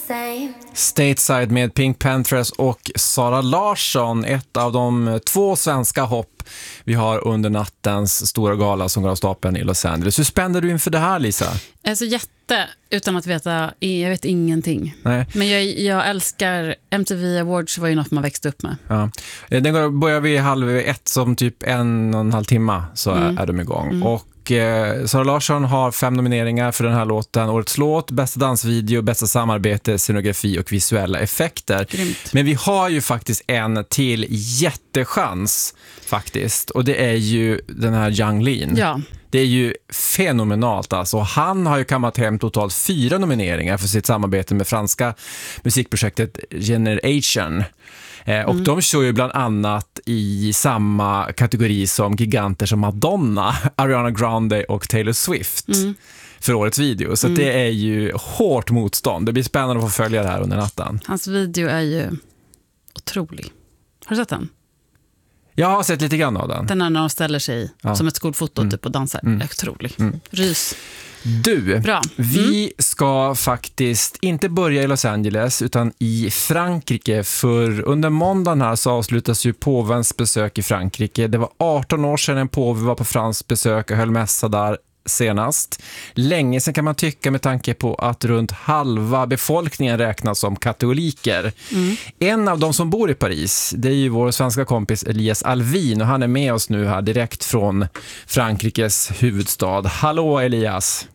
Stateside med Pink Panthers och Sara Larsson, ett av de 2 svenska hopp vi har under nattens stora gala som går av stapeln i Los Angeles. Hur spänner du inför det här, Lisa? Alltså utan att veta, jag vet ingenting. Nej. Men jag älskar MTV Awards, var ju något man växte upp med. Ja. Den börjar vid 12:30, som typ 1,5 timme så är de igång. Och Sara Larsson har 5 nomineringar för den här låten. Årets låt, bästa dansvideo, bästa samarbete, scenografi och visuella effekter. Grymt. Men vi har ju faktiskt en till jättechans faktiskt. Och det är ju den här Yung Lean. Ja. Det är ju fenomenalt alltså. Han har ju kammat hem totalt 4 nomineringar för sitt samarbete med franska musikprojektet Generation. Och de kör ju bland annat i samma kategori som giganter som Madonna, Ariana Grande och Taylor Swift för årets video. Så det är ju hårt motstånd. Det blir spännande att få följa det här under natten. Hans video är ju otrolig. Har du sett den? Jag har sett lite grann av den. Den är när de ställer sig som ett skolfoto typ och dansar. Otrolig. Rys. Du, Bra. Vi ska faktiskt inte börja i Los Angeles utan i Frankrike, för under måndagen här så avslutas ju påvens besök i Frankrike. Det var 18 år sedan en påve var på franskt besök och höll mässa där senast. Länge sedan kan man tycka, med tanke på att runt halva befolkningen räknas som katoliker. En av de som bor i Paris, det är ju vår svenska kompis Elias Alvin, och han är med oss nu här direkt från Frankrikes huvudstad. Hallå Elias!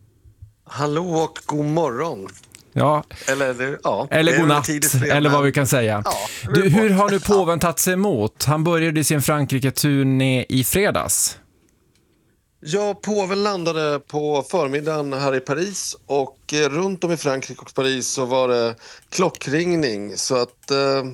Hallå och god morgon. Ja. Eller god natt, eller vad vi kan säga. Ja, du, hur har nu påven tagit sig emot? Han började sin Frankrike-turné i fredags. Ja, påven landade på förmiddagen här i Paris, och runt om i Frankrike och Paris så var det klockringning, så att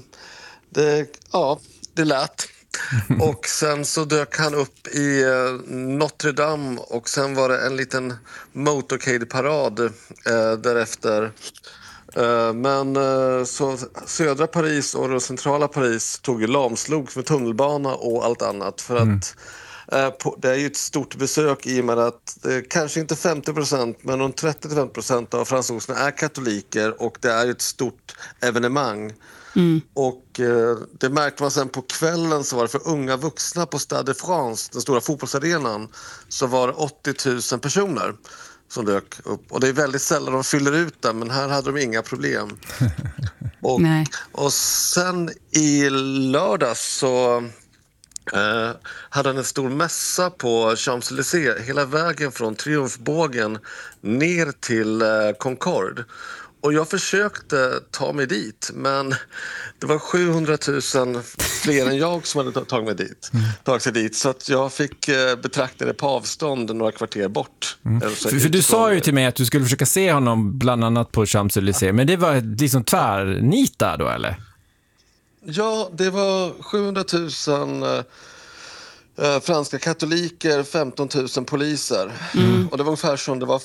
det lät. Och sen så dök han upp i Notre Dame, och sen var det en liten motorcade-parad därefter. Men så södra Paris och centrala Paris tog ju lamslog med tunnelbana och allt annat, för att det är ju ett stort besök, i och med att kanske inte 50% men runt 30-50% av fransoserna är katoliker, och det är ju ett stort evenemang. Och det märkte man sen på kvällen, så var det för unga vuxna på Stade de France, den stora fotbollsarenan, så var det 80 000 personer som dök upp. Och det är väldigt sällan de fyller ut den, men här hade de inga problem. Och sen i lördags så hade han en stor mässa på Champs-Élysées hela vägen från Triumfbågen ner till Concorde. Och jag försökte ta mig dit, men det var 700 000 fler än jag som hade tagit sig dit. Så att jag fick betrakta det på avstånd några kvarter bort. För du sa ju till mig att du skulle försöka se honom bland annat på Champs-Élysées, men det var liksom tvärnita då, eller? Ja, det var 700 000 franska katoliker, 15 000 poliser. Och det var ungefär som det var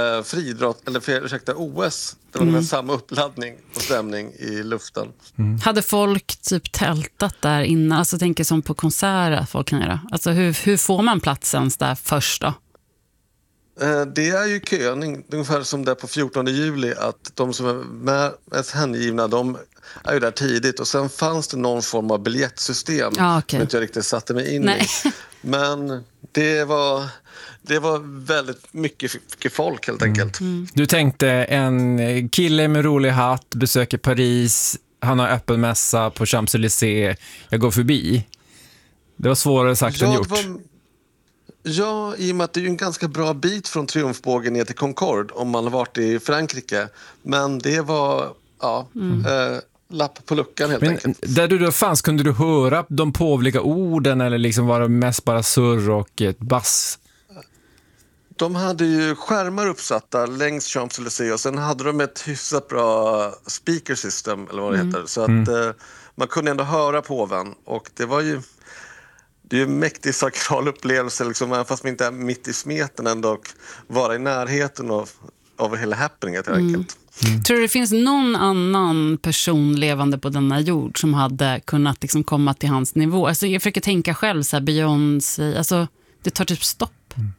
OS. Det var med samma uppladdning och stämning i luften. Hade folk typ tältat där innan? Alltså tänker som på konserter folk kan göra. Alltså hur får man platsen där först då? Det är ju köning, ungefär som det på 14 juli, att de som är mest hängivna, de är ju där tidigt, och sen fanns det någon form av biljettsystem som inte jag riktigt satte mig in i. Men det var väldigt mycket folk helt enkelt. Du tänkte, en kille med rolig hatt besöker Paris, han har öppen mässa på Champs-Élysées, jag går förbi. Det var svårare sagt än gjort. Ja, i och med att det är ju en ganska bra bit från Triumfbågen ner till Concorde om man har varit i Frankrike. Men det var, lapp på luckan helt enkelt. Där du då fanns, kunde du höra de påvliga orden, eller liksom var det mest bara surr och ett bass? De hade ju skärmar uppsatta längs Champs-Élysées, och sen hade de ett hyfsat bra speaker system, eller vad det heter. Så att man kunde ändå höra påven, och det var ju... Det är ju en mäktig sakral upplevelse, liksom, även fast man inte är mitt i smeten, ändå vara i närheten av hela happeningen helt enkelt. Tror du det finns någon annan person levande på denna jord som hade kunnat liksom komma till hans nivå? Alltså jag försöker tänka själv, så här, Beyoncé, alltså det tar typ stopp.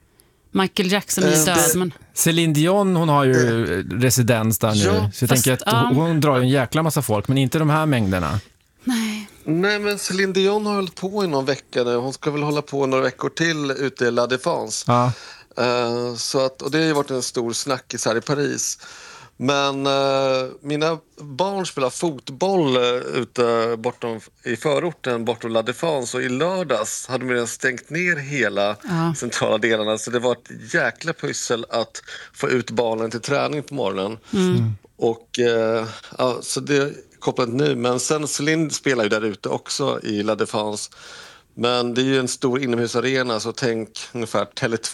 Michael Jackson är död, men... Céline Dion, hon har ju residens där nu. Ja, Så jag tänker att hon drar ju en jäkla massa folk, men inte de här mängderna. Nej, men Céline Dion har hållit på i någon vecka nu. Hon ska väl hålla på några veckor till ute i La Défense. Ja. Så att, och det har ju varit en stor snackis här i Paris. Men mina barn spelar fotboll ute bortom, i förorten bortom La Défense, och i lördags hade de redan stängt ner hela centrala delarna, så det var ett jäkla pussel att få ut barnen till träning på morgonen. Och så det är kopplat nu, men sen Céline spelar ju där ute också i La Défense. Men det är ju en stor inomhusarena, så tänk ungefär Tele2